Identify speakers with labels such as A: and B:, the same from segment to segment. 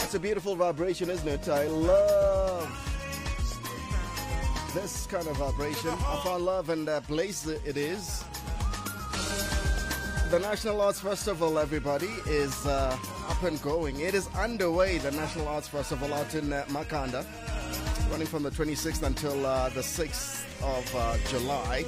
A: It's a beautiful vibration, isn't it? I love this kind of vibration. Of our love and place it is. The National Arts Festival, everybody, is up and going. It is underway, the National Arts Festival out in Makhanda, running from the 26th until the 6th of July.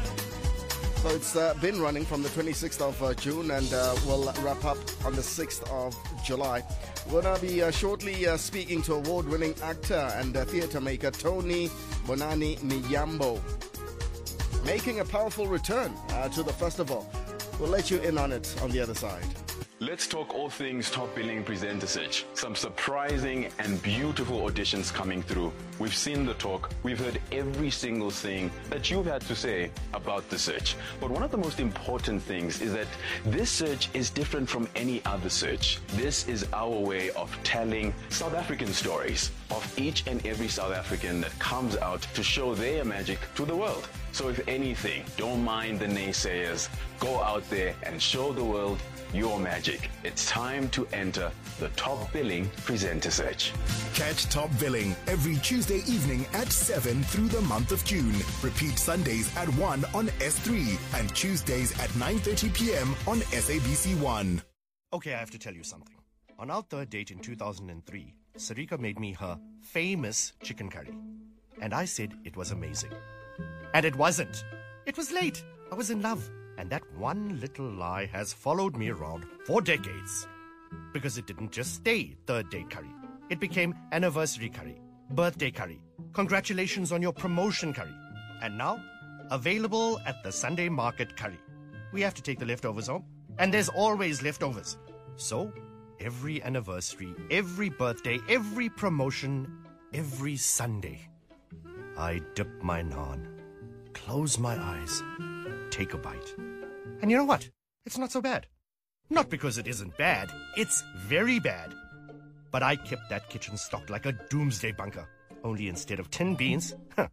A: So it's been running from the 26th of June and will wrap up on the 6th of July. We're going to be shortly speaking to award-winning actor and theatre maker Tony Bonani Miyambo, making a powerful return to the festival. We'll let you in on it on the other side.
B: Let's talk all things Top Billing Presenter Search. Some surprising and beautiful auditions coming through. We've seen the talk. We've heard every single thing that you've had to say about the search. But one of the most important things is that this search is different from any other search. This is our way of telling South African stories of each and every South African that comes out to show their magic to the world. So if anything, don't mind the naysayers. Go out there and show the world your magic. It's time to enter the Top Billing Presenter Search.
C: Catch Top Billing every Tuesday evening at 7 through the month of June. Repeat Sundays at 1 on S3 and Tuesdays at 9:30 p.m. on SABC1.
D: Okay, I have to tell you something. On our third date in 2003, Sarika made me her famous chicken curry. And I said it was amazing. And it wasn't. It was late. I was in love. And that one little lie has followed me around for decades. Because it didn't just stay third date curry. It became anniversary curry, birthday curry, congratulations on your promotion curry. And now, available at the Sunday market curry. We have to take the leftovers home. And there's always leftovers. So, every anniversary, every birthday, every promotion, every Sunday, I dip my naan, close my eyes, take a bite. And you know what? It's not so bad. Not because it isn't bad, it's very bad. But I kept that kitchen stocked like a doomsday bunker. Only instead of 10 beans,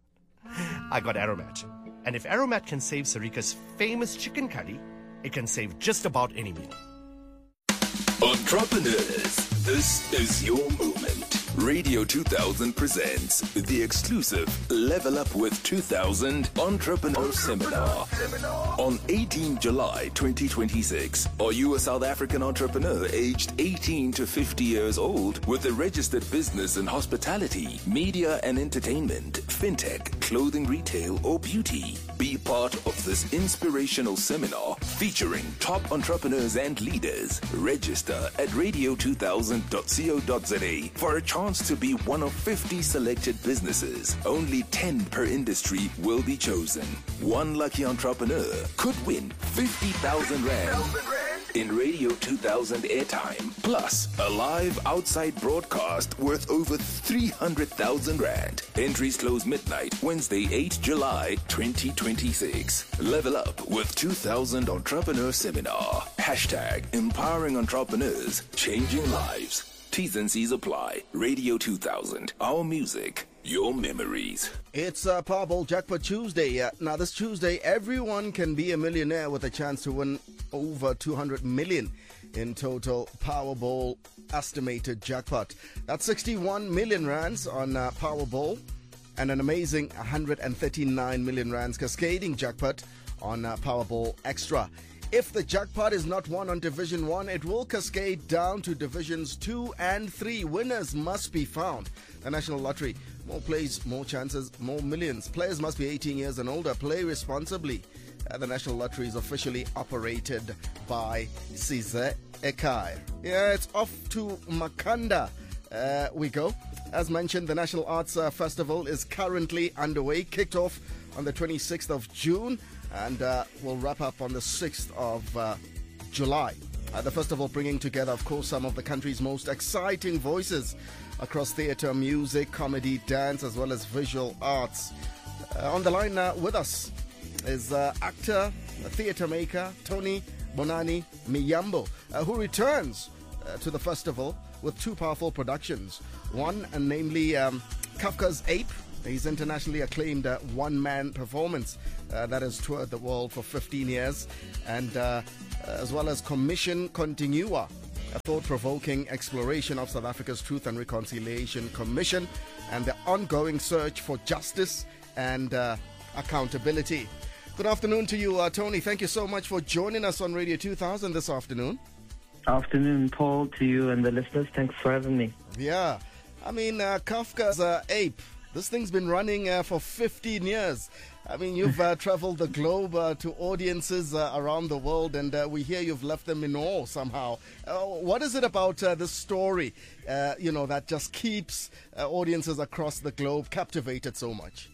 D: I got Aromat. And if Aromat can save Sarika's famous chicken curry, it can save just about any meal.
C: Entrepreneurs, this is your moment. Radio 2000 presents the exclusive Level Up with 2000 Entrepreneur Seminar on 18 July 2026. Are you a South African entrepreneur aged 18 to 50 years old with a registered business in hospitality, media and entertainment, fintech, clothing retail or beauty? Be part of this inspirational seminar featuring top entrepreneurs and leaders. Register at radio2000.co.za for a chance to be one of 50 selected businesses. Only 10 per industry will be chosen. One lucky entrepreneur could win 50,000 Rand in Radio 2000 airtime, plus a live outside broadcast worth over 300,000 Rand. Entries close midnight, Wednesday, 8 July 2026. Level Up with 2000 Entrepreneur Seminar. Hashtag empowering entrepreneurs, changing lives. T's and C's apply. Radio 2000. Our music, your memories.
A: It's Powerball Jackpot Tuesday. Now, this Tuesday, everyone can be a millionaire with a chance to win over 200 million in total Powerball estimated jackpot. That's 61 million rands on Powerball and an amazing 139 million rands cascading jackpot on Powerball Extra. If the jackpot is not won on Division 1, it will cascade down to Divisions 2 and 3. Winners must be found. The National Lottery. More plays, more chances, more millions. Players must be 18 years and older. Play responsibly. The National Lottery is officially operated by Cesar Ekai. Yeah, it's off to Makhanda. We go. As mentioned, the National Arts Festival is currently underway. Kicked off on the 26th of June. And will wrap up on the 6th of July. The festival bringing together, of course, some of the country's most exciting voices across theatre, music, comedy, dance, as well as visual arts. On the line with us is actor, theatre maker, Tony Bonani Miyambo, who returns to the festival with two powerful productions. One, namely Kafka's Ape, his internationally acclaimed one-man performance that has toured the world for 15 years, and as well as Commission Continua, a thought-provoking exploration of South Africa's Truth and Reconciliation Commission and the ongoing search for justice and accountability. Good afternoon to you, Tony. Thank you so much for joining us on Radio 2000 this afternoon.
E: Afternoon, Paul, to you and the listeners. Thanks for having me.
A: Yeah. I mean, Kafka's Ape. This thing's been running for 15 years. I mean, you've traveled the globe to audiences around the world, and we hear you've left them in awe somehow. What is it about this story, that just keeps audiences across the globe captivated so much?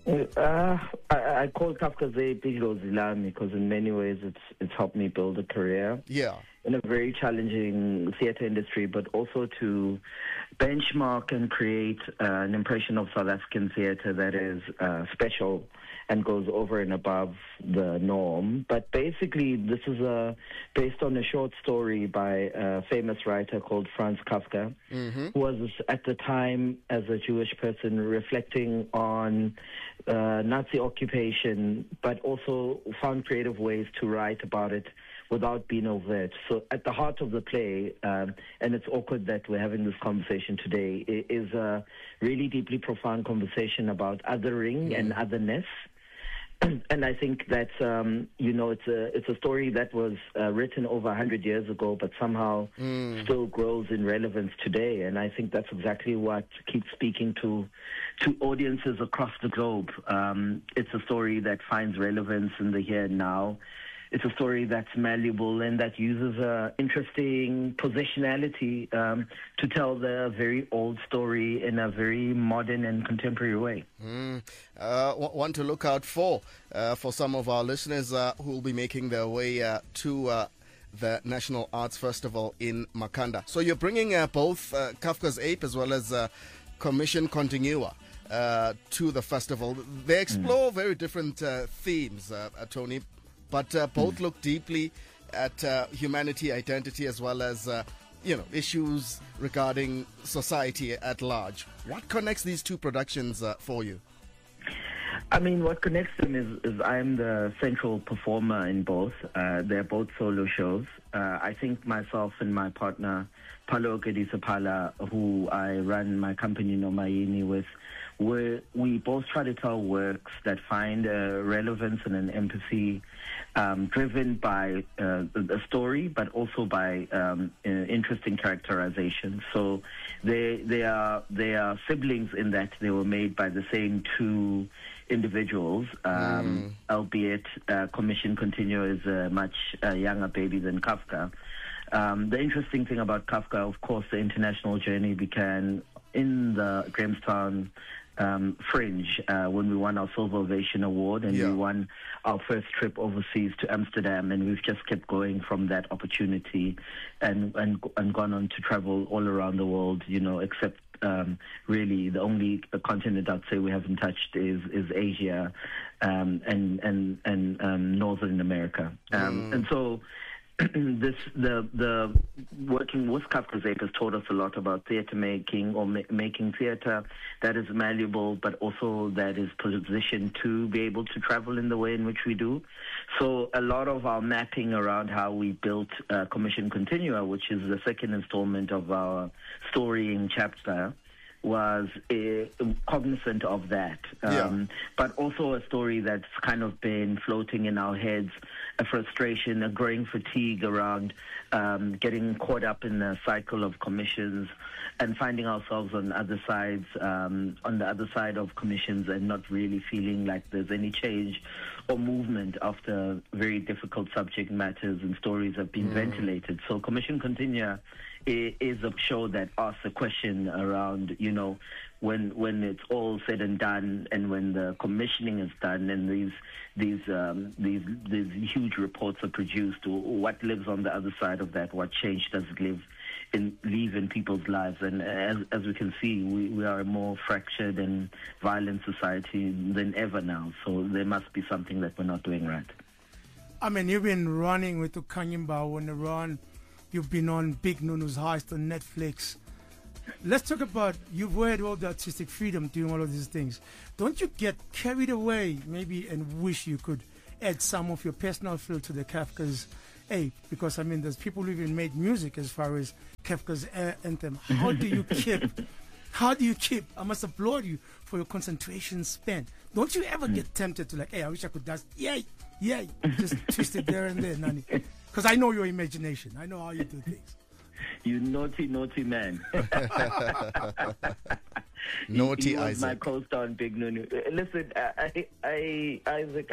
E: I call Kafka's Ape Iglo Zilami because in many ways it's helped me build a career.
A: Yeah.
E: In a very challenging theatre industry, but also to benchmark and create an impression of South African theatre that is special and goes over and above the norm. But basically, this is based on a short story by a famous writer called Franz Kafka, who was at the time, as a Jewish person, reflecting on Nazi occupation, but also found creative ways to write about it without being overt. So at the heart of the play, and it's awkward that we're having this conversation today, is a really deeply profound conversation about othering and otherness. And I think that, it's a story that was written over 100 years ago, but somehow still grows in relevance today. And I think that's exactly what keeps speaking to audiences across the globe. It's a story that finds relevance in the here and now. It's a story that's malleable and that uses interesting positionality to tell the very old story in a very modern and contemporary way.
A: One to look out for some of our listeners who will be making their way to the National Arts Festival in Makhanda. So you're bringing both Kafka's Ape as well as Commission Continua to the festival. They explore very different themes, Tony, but both look deeply at humanity, identity, as well as, issues regarding society at large. What connects these two productions for you?
E: I mean, what connects them is I'm the central performer in both. They're both solo shows. I think myself and my partner, Palo Kedisapala, who I run my company Nomayini with, we both try to tell works that find a relevance and an empathy driven by a story, but also by interesting characterization. So they are siblings in that they were made by the same two individuals, albeit Commission Continua is a much younger baby than Kafka. The interesting thing about Kafka, of course, the international journey began in the Grahamstown Fringe when we won our Silver Ovation Award, and we won our first trip overseas to Amsterdam, and we've just kept going from that opportunity and gone on to travel all around the world, except really the only continent I'd say we haven't touched is Asia and Northern America. And so the working with Kafka's Ape has taught us a lot about theatre making, or making theatre that is malleable, but also that is positioned to be able to travel in the way in which we do. So a lot of our mapping around how we built Commission Continua, which is the second installment of our storying chapter, was cognizant of that, but also a story that's kind of been floating in our heads, a frustration, a growing fatigue around getting caught up in the cycle of commissions and finding ourselves on the other side of commissions and not really feeling like there's any change or movement after very difficult subject matters and stories have been ventilated. So Commission Continua is a show that asks a question around, when it's all said and done, and when the commissioning is done, and these huge reports are produced, what lives on the other side of that? What change does it leave in people's lives? And as we can see, we are a more fractured and violent society than ever now. So there must be something that we're not doing right.
F: I mean, you've been running with Ukanyimba on the run. You've been on Big Nunu's Heist on Netflix. Let's talk about, you've had all the artistic freedom doing all of these things. Don't you get carried away maybe and wish you could add some of your personal feel to the Kafka's ape, because I mean, there's people who even made music as far as Kafka's anthem. How do you keep? I must applaud you for your concentration span. Don't you ever get tempted to like, hey, I wish I could dance? Yeah, just twist it there and there, Nani. Because I know your imagination. I know how you do things.
E: You naughty man.
A: Naughty
E: he was
A: Isaac.
E: my co-star on Big Nunu. Listen, Isaac,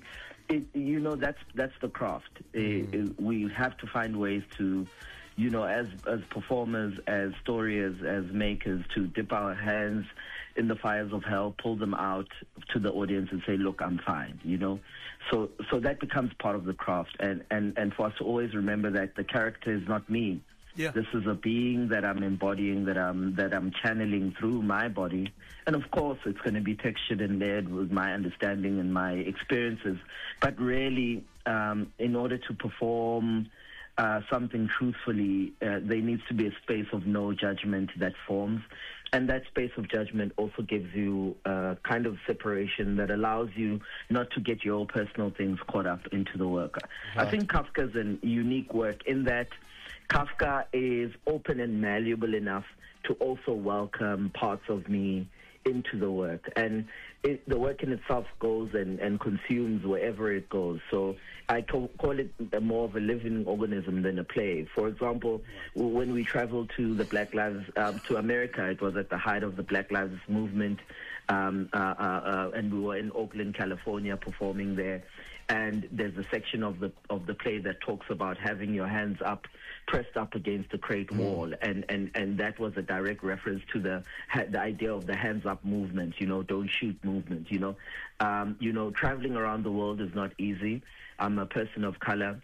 E: that's the craft. We have to find ways to, as performers, as storyers, as makers, to dip our hands in the fires of hell, pull them out to the audience and say, look, I'm fine, So that becomes part of the craft. And for us to always remember that the character is not me.
F: Yeah.
E: This is a being that I'm embodying, that I'm channeling through my body. And of course, it's going to be textured and layered with my understanding and my experiences. But really, in order to perform something truthfully, there needs to be a space of no judgment that forms. And that space of judgment also gives you a kind of separation that allows you not to get your personal things caught up into the work. I think Kafka's a unique work in that Kafka is open and malleable enough to also welcome parts of me into the work. And the work in itself goes and consumes wherever it goes. So I call it more of a living organism than a play. For example, when we traveled to the Black Lives, to America, it was at the height of the Black Lives Movement, and we were in Oakland, California, performing there. And there's a section of the play that talks about having your hands up, pressed up against a crate wall, and that was a direct reference to the idea of the hands up movement. Don't shoot movement. Traveling around the world is not easy. I'm a person of color.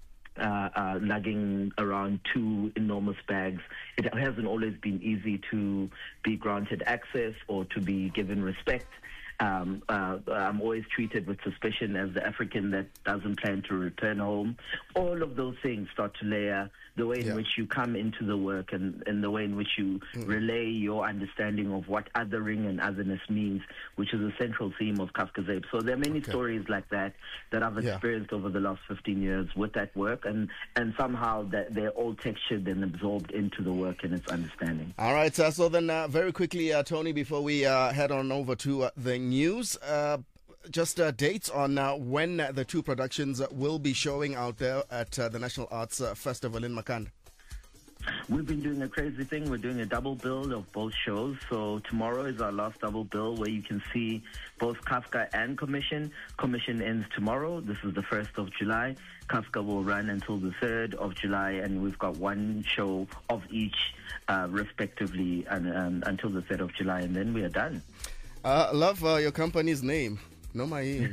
E: Lugging around 2 enormous bags. It hasn't always been easy to be granted access or to be given respect. I'm always treated with suspicion as the African that doesn't plan to return home. All of those things start to layer the way in which you come into the work and the way in which you relay your understanding of what othering and otherness means, which is a central theme of Kafka's Ape. So there are many stories like that I've experienced over the last 15 years with that work, and somehow that they're all textured and absorbed into the work and its understanding.
A: All right, so then very quickly, Tony, before we head on over to the news, just dates on when the 2 productions will be showing out there at the National Arts Festival in Makhanda.
E: We've been doing a crazy thing. We're doing a double bill of both shows. So tomorrow is our last double bill where you can see both Kafka and Commission. Commission ends tomorrow. This is the 1st of July. Kafka will run until the 3rd of July, and we've got one show of each respectively until the 3rd of July, and then we are done.
A: Love your company's name. No mai.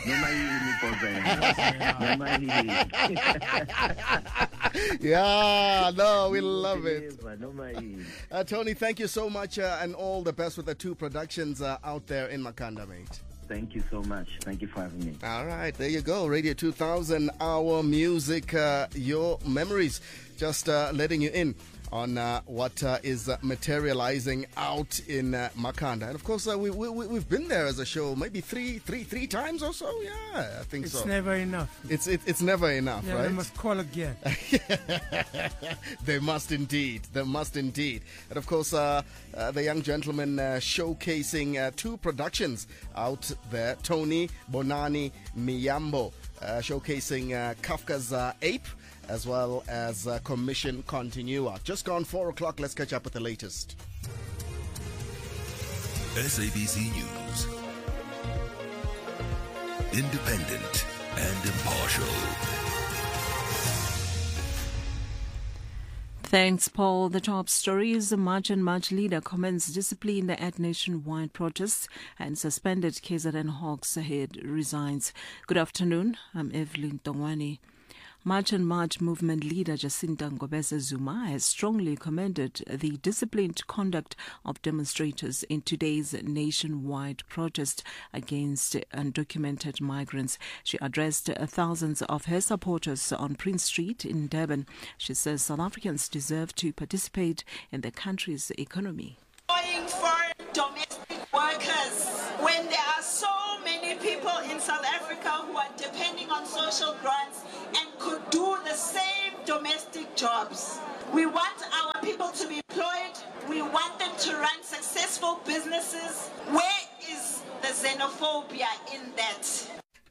A: Yeah, no, we love it. Tony, thank you so much, and all the best with the 2 productions out there in Makhanda, mate.
E: Thank you so much. Thank you for having me.
A: All right, there you go. Radio 2000, our music, your memories. Just letting you in on what is materializing out in Makhanda. And of course, we've been there as a show maybe three times or so. Yeah, I think so.
F: It's never enough.
A: It's never enough, right?
F: They must call again.
A: They must indeed. They must indeed. And of course, the young gentleman showcasing 2 productions out there. Tony Bonani Miyambo showcasing Kafka's Ape, as well as Commission Continua. Just gone 4 o'clock. Let's catch up with the latest.
C: SABC News. Independent and impartial.
G: Thanks, Paul. The top stories: the March and March leader commends discipline at nationwide protests, and suspended KZN Hawks head resigns. Good afternoon. I'm Evelyn Tongwani. March and March movement leader Jacinta Ngobese Zuma has strongly commended the disciplined conduct of demonstrators in today's nationwide protest against undocumented migrants. She addressed thousands of her supporters on Prince Street in Durban. She says South Africans deserve to participate in the country's economy.
H: Going for domestic workers when there are so many people in South Africa who are depending on social grants and could do the same domestic jobs. We want our people to be employed. We want them to run successful businesses. Where is the xenophobia in that?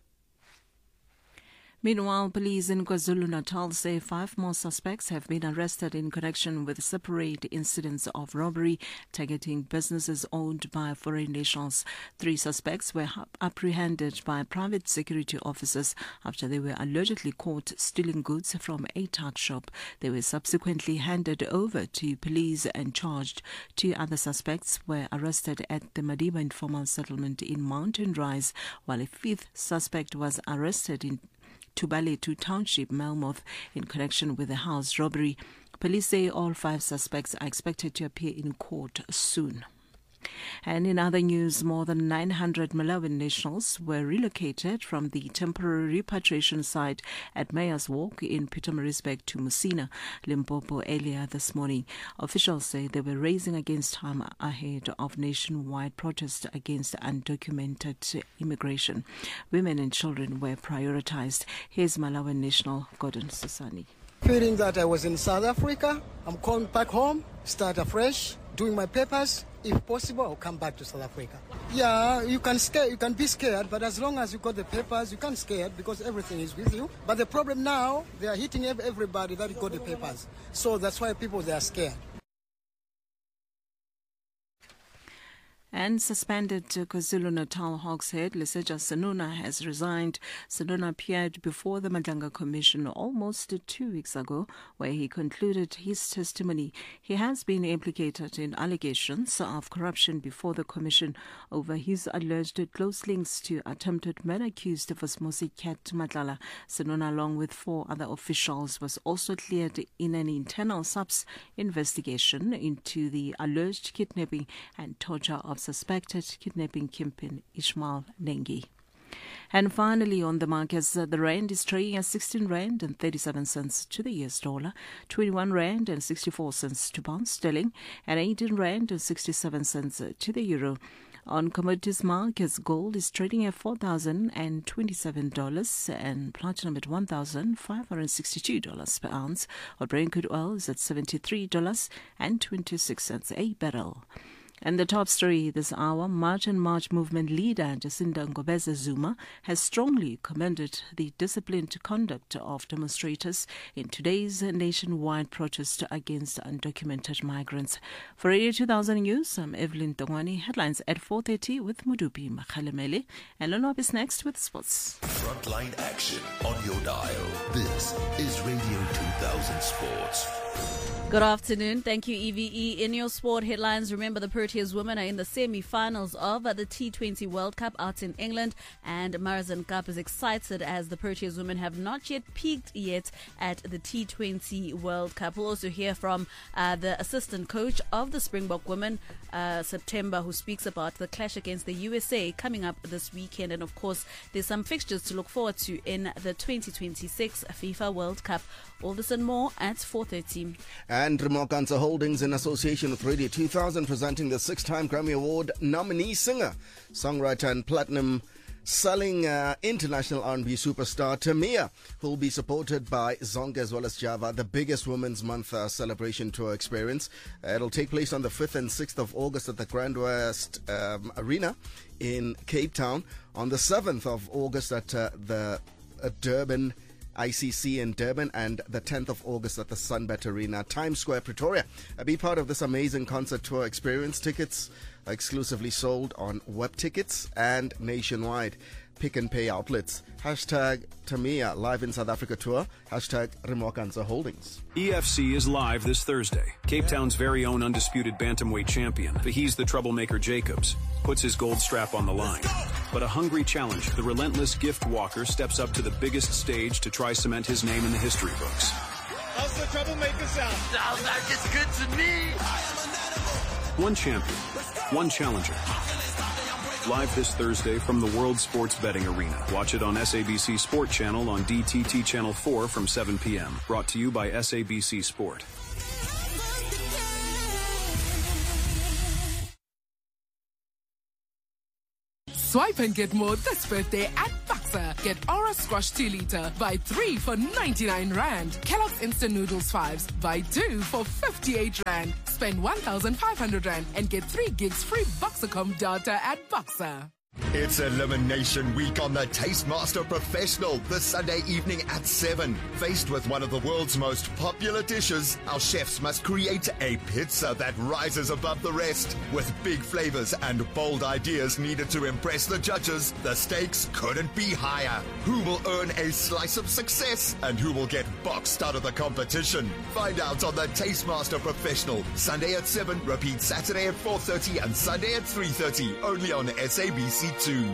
G: Meanwhile, police in KwaZulu-Natal say 5 more suspects have been arrested in connection with separate incidents of robbery targeting businesses owned by foreign nationals. 3 suspects were apprehended by private security officers after they were allegedly caught stealing goods from a tuck shop. They were subsequently handed over to police and charged. 2 other suspects were arrested at the Madiba Informal Settlement in Mountain Rise, while a 5th suspect was arrested in Tubaletu Township, Melmoth, in connection with the house robbery. Police say all 5 suspects are expected to appear in court soon. And in other news, more than 900 Malawian nationals were relocated from the temporary repatriation site at Mayors Walk in Pietermaritzburg to Musina, Limpopo earlier this morning. Officials say they were racing against time ahead of nationwide protests against undocumented immigration. Women and children were prioritized. Here's Malawian national Gordon Susani.
I: Feeling that I was in South Africa, I'm coming back home, start afresh, doing my papers. If possible, I'll come back to South Africa. Yeah, you can be scared, but as long as you got the papers, you can't scared because everything is with you. But the problem now, they are hitting everybody that got the papers. So that's why they are scared.
G: And suspended KwaZulu-Natal Hawks head Leseja Senuna has resigned. Senuna appeared before the Madanga Commission almost 2 weeks ago, where he concluded his testimony. He has been implicated in allegations of corruption before the Commission over his alleged close links to attempted murder accused Vosmosi Cat Matlala. Senuna, along with 4 other officials, was also cleared in an internal SAPS investigation into the alleged kidnapping and torture of suspected kidnapping kingpin Ishmael Nengi. And finally, on the markets, the rand is trading at 16 rand and 37 cents to the US dollar, 21 rand and 64 cents to pound sterling, and 18 rand and 67 cents to the euro. On commodities markets, gold is trading at $4,027 and platinum at $1,562 per ounce. While Brent crude oil is at $73.26 a barrel. And the top story this hour, March and March movement leader Jacinda Ngobese Zuma has strongly commended the disciplined conduct of demonstrators in today's nationwide protest against undocumented migrants. For Radio 2000 News, I'm Evelyn Tongwani. Headlines at 4:30 with Mudupi Makhalemele. And Lonop is next with sports.
J: Frontline action on your dial. This is Radio 2000 Sports.
K: Good afternoon. Thank you, EVE. In your sport headlines, remember the Proteas women are in the semi-finals of the T20 World Cup out in England, and Marazan Cup is excited as the Proteas women have not yet peaked yet at the T20 World Cup. We'll also hear from the assistant coach of the Springbok women, September, who speaks about the clash against the USA coming up this weekend. And of course, there's some fixtures to look forward to in the 2026 FIFA World Cup. All this and more at 4:30.
A: And Remokansa Holdings, in association with Radio 2000, presenting the 6-time Grammy Award nominee singer, songwriter and platinum selling international R&B superstar Tamia, who will be supported by Zonke as well as Java, the biggest Women's Month celebration tour experience. It'll take place on the 5th and 6th of August at the Grand West Arena in Cape Town, on the 7th of August at the Durban ICC in Durban, and the 10th of August at the Sunbet Arena, Times Square, Pretoria. Be part of this amazing concert tour experience. Tickets are exclusively sold on Web Tickets and nationwide Pick and Pay outlets. Hashtag Tamia Live in South Africa Tour. Hashtag Remokansa Holdings.
L: EFC is live this Thursday. Cape Town's very own undisputed bantamweight champion, He's the Troublemaker Jacobs, puts his gold strap on the line. But a hungry challenger, the relentless Gift Walker, steps up to the biggest stage to try cement his name in the history books.
M: How's the Troublemaker sound?
J: Sounds like it's good to me.
L: One champion, one challenger. Live this Thursday from the World Sports Betting Arena. Watch it on SABC Sport Channel on DTT Channel 4 from 7 p.m. Brought to you by SABC Sport.
N: Swipe and get more this birthday at Boxer. Get Aura Squash 2 liter. Buy 3 for 99 Rand. Kellogg's Instant Noodles 5s. Buy 2 for 58 Rand. Spend 1,500 Rand and get 3 gigs free Boxercom data at Boxer.
O: It's Elimination Week on the Tastemaster Professional this Sunday evening at 7. Faced with one of the world's most popular dishes, our chefs must create a pizza that rises above the rest. With big flavors and bold ideas needed to impress the judges, the stakes couldn't be higher. Who will earn a slice of success and who will get boxed out of the competition? Find out on the Tastemaster Professional, Sunday at 7, repeat Saturday at 4:30 and Sunday at 3:30, only on SABC 2.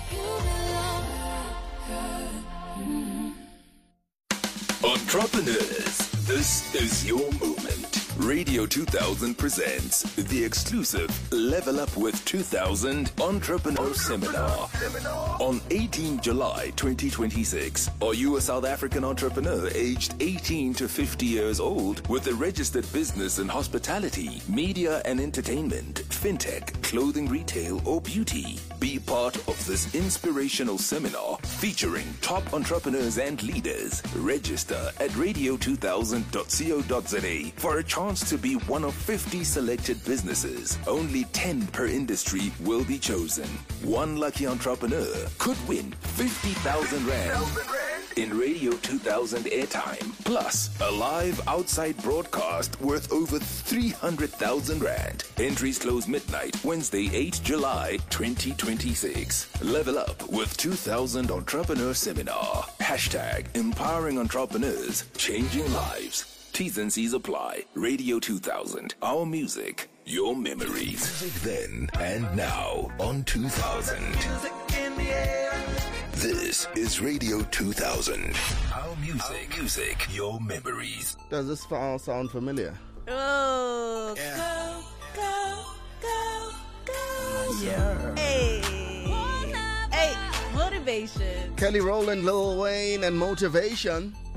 C: Entrepreneurs, this is your moment. Radio 2000 presents the exclusive Level Up with 2000 Entrepreneur Seminar. On 18 July 2026, are you a South African entrepreneur aged 18 to 50 years old with a registered business in hospitality, media and entertainment, fintech, clothing retail or beauty? Be part of this inspirational seminar featuring top entrepreneurs and leaders. Register at radio2000.co.za for a chance to be one of 50 selected businesses. Only 10 per industry will be chosen. One lucky entrepreneur could win 50,000 Rand in Radio 2000 airtime, plus a live outside broadcast worth over 300,000 Rand. Entries close midnight, Wednesday, 8 July 2026. Level Up with 2000 Entrepreneur Seminar. Hashtag empowering entrepreneurs, changing lives. T's and C's apply. Radio 2000. Our music, your memories.
J: Music then and now on 2000. This is Radio 2000. Our music, your memories.
A: Does this sound familiar?
K: Oh,
A: yeah.
K: Go. Yeah. Hey, motivation.
A: Kelly Rowland, Lil Wayne, and Motivation.